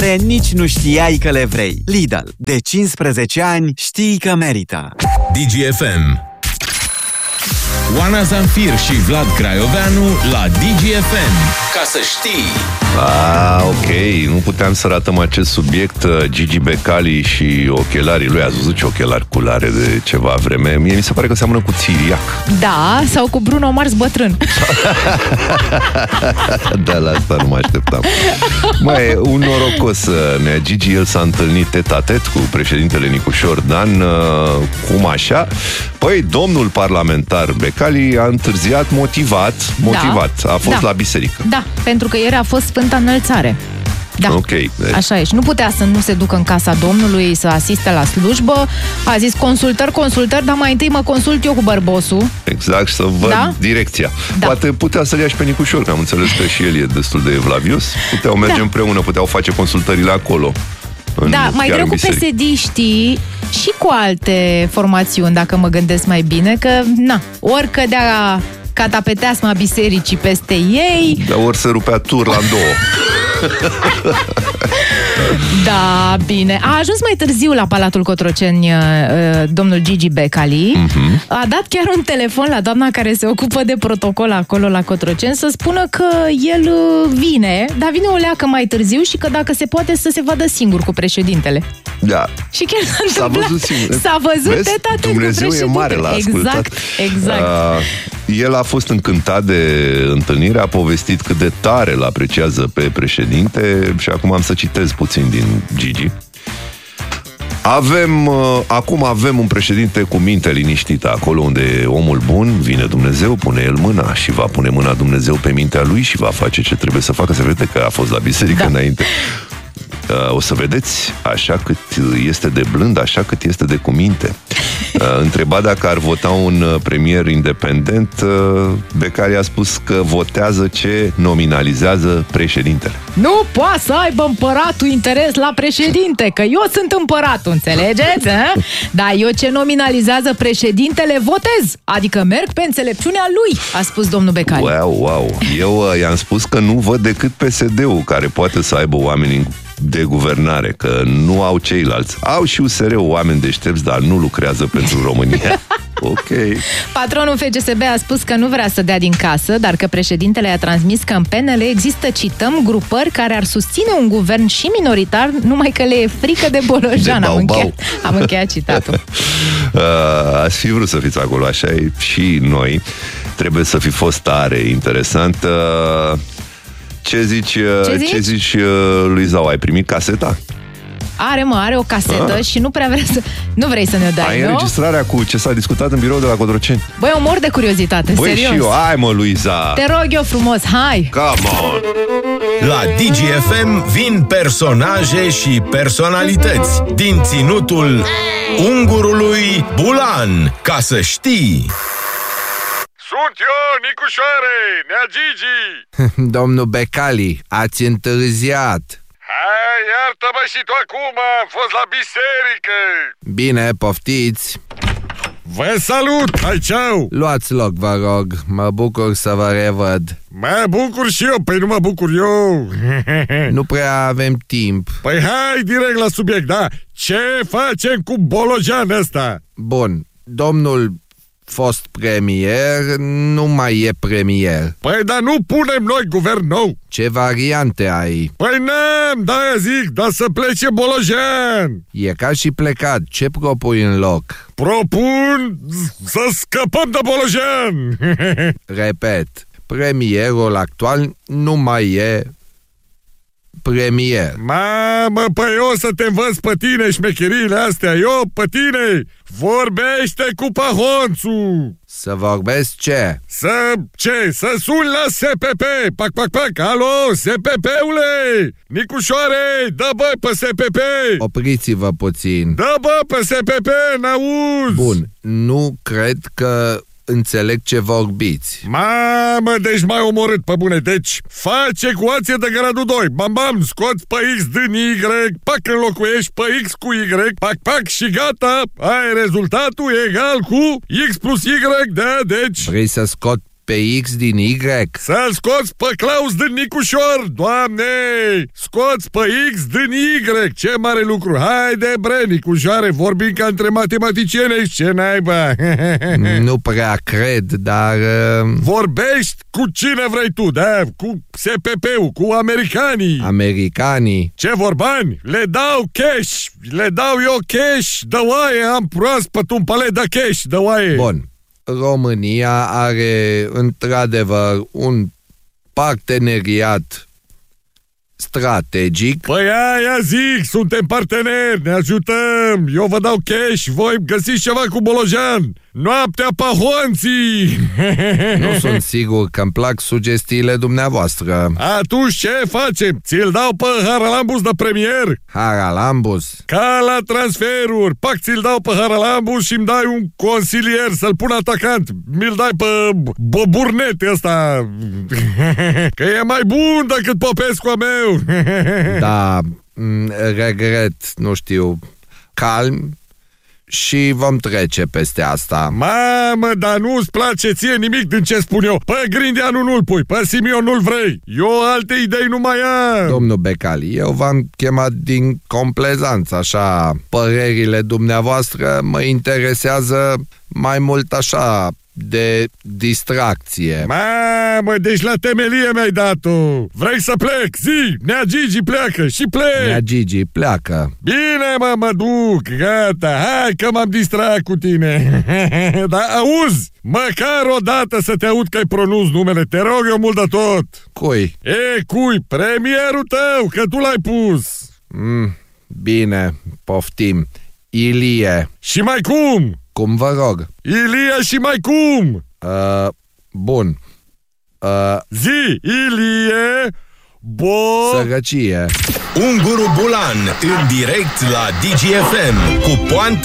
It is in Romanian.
poate nici nu știai că le vrei. Lidl. De 15 ani știi că merită. DGFM. Oana Zanfir și Vlad Craioveanu la DGFM. Ca să știi. Ok, nu puteam să ratăm acest subiect. Gigi Becali și ochelarii lui. Ați văzut ce ochelari culare de ceva vreme? Mie mi se pare că seamănă cu Țiriac. Da, sau cu Bruno Mars bătrân. Da, la asta nu mă așteptam. Mai un norocos Nea Gigi. El s-a întâlnit tet-a-tet cu președintele Nicușor Dan. Cum așa? Păi, domnul parlamentar Becali a întârziat motivat. A fost la biserică. Da, pentru că ieri a fost Sfânta Înălțare. Da, okay. Așa e. Și nu putea să nu se ducă în casa Domnului să asiste la slujbă. A zis consultări, dar mai întâi mă consult eu cu bărbosul. Exact, să văd direcția. Da. Poate putea să-l ia și pe Nicușor, că am înțeles că și el e destul de evlavios. Puteau merge împreună, puteau face consultările acolo. Mai greu cu PSD-știi și cu alte formațiuni, dacă mă gândesc mai bine, că ori cădea catapeteasma bisericii peste ei. Dar ori se rupea turla în două. Da, bine. A ajuns mai târziu la Palatul Cotroceni domnul Gigi Becali. A dat chiar un telefon la doamna care se ocupă de protocol acolo la Cotroceni să spună că el vine, dar vine o leacă mai târziu și că dacă se poate să se vadă singur cu președintele. Da. Și chiar s-a văzut singur. S-a văzut tet-a-tet cu președintele. Dumnezeu e mare, l-a ascultat. Exact. El a fost încântat de întâlnire, a povestit cât de tare îl apreciază pe președinte și acum am să citez puțin din Gigi. Acum avem un președinte cu minte liniștită. Acolo unde e omul bun, vine Dumnezeu, pune el mâna și va pune mâna Dumnezeu pe mintea lui și va face ce trebuie să facă. Se vede că a fost la biserică înainte. O să vedeți, așa cât este de blând, așa cât este de cuminte. Întrebat dacă ar vota un premier independent, Becali a spus că votează ce nominalizează președintele. Nu poate să aibă împăratul interes la președinte, că eu sunt împăratul, înțelegeți? Dar eu ce nominalizează președintele votez, adică merg pe înțelepciunea lui, a spus domnul Becali. Wow. Eu i-am spus că nu văd decât PSD-ul care poate să aibă oameni de guvernare, că nu au ceilalți. Au și USR-ul oameni deștepți, dar nu lucrează pentru România. Ok. Patronul FGSB a spus că nu vrea să dea din casă, dar că președintele a transmis că în PNL există, cităm, grupări care ar susține un guvern și minoritar, numai că le e frică de Bolojan. Am încheiat citatul. Ați fi vrut să fiți acolo, așa e și noi. Trebuie să fi fost tare interesant. Ce zici lui Zau? Ai primit caseta? Are o casetă și nu prea vrea să... Nu vrei să ne dai, Ai înregistrarea cu ce s-a discutat în birou de la Cotroceni? Băi, mor de curiozitate, serios. Și eu, hai mă, Luiza! Te rog eu frumos, hai! Come on! La DGFM vin personaje și personalități din ținutul ungurului Bulan, ca să știi. Sunt eu, Nicușoare, Nea Gigi. Domnul Becali, ați întârziat. Hai, iartă-mă și tu acum, am fost la biserică. Bine, poftiți. Vă salut, hai, ceau. Luați loc, vă rog, mă bucur să vă revăd. Mă bucur și eu, păi nu mă bucur eu. Nu prea avem timp. Păi hai direct la subiect, da? Ce facem cu Bolojan ăsta? Bun, domnul fost premier nu mai e premier. Păi dar nu punem noi guvern nou? Ce variante ai? Păi n-am, de-aia zic, dar să plece Bolojan. E ca și plecat, ce propui în loc? Propun să scăpăm de Bolojan. Repet, premierul actual nu mai e premier. Mamă, păi eu să te învăț pe tine șmecheriile astea, eu pe tine. Vorbește cu Pahonțu. Să vorbesc ce? Să suni la SPP. Pac, alo, SPP-ule. Nicușoare, dă bă pe SPP. Opriți-vă puțin. Dă bă pe SPP, n-auzi. Bun, nu cred că înțeleg ce vorbiți. Mamă, deci m-ai omorât pe bune. Deci faci ecuație de gradul 2. Bam, scoți pe X din Y, pac, înlocuiești pe X cu Y, pac și gata. Ai rezultatul egal cu X plus Y, da, deci... Vrei să scot pe X din Y. Să-l scoți pe Claus din Nicușor, Doamne! Scoți pe X din Y, ce mare lucru! Haide, bre, Nicușoare, vorbim ca între matematicieni, ce naiba! Nu prea cred, dar... Vorbești cu cine vrei tu, da? Cu SPP-ul, cu americanii. Americanii? Ce vorbani? Le dau cash! Le dau eu cash! Dă oaie, am proaspăt un palet de cash, dă oaie! Bun. România are într-adevăr un parteneriat strategic. Păi aia zic, suntem parteneri, ne ajutăm. Eu vă dau cash, voi găsiți ceva cu Bolojan. Noaptea Pahonții. Nu sunt sigur că îmi plac sugestiile dumneavoastră. Atunci ce facem? Ți-l dau pe Haralambus de premier? Haralambus? Ca la transferuri. Pac, ți-l dau pe Haralambus și îmi dai un consilier să-l pun atacant. Mi-l dai pe Burnete ăsta. Că e mai bun decât Popescu a meu. Da, regret, nu știu, calm și vom trece peste asta. Mamă, dar nu-ți place ție nimic din ce spun eu. Pe Grindeanu nu-l pui, pe Simion nu-l vrei. Eu alte idei nu mai am. Domnul Becali, eu v-am chemat din complezanță, așa. Părerile dumneavoastră mă interesează mai mult așa, de distracție. Mamă, deci la temelie mi-ai dat-o. Vrei să plec? Zi, Nea Gigi pleacă și plec. Nea Gigi pleacă. Bine, mă duc, gata. Hai că m-am distrat cu tine. Dar auzi, măcar o dată să te aud că-i pronunț numele. Te rog eu mult de tot. Cui? Cui? Premierul tău, că tu l-ai pus. Bine, poftim. Ilie. Și mai cum? Cum vă rog? Ilie și mai cum? Bun. Zi, Ilie, Sărăcie. Unguru Bulan, în direct la DGFM, cu poantă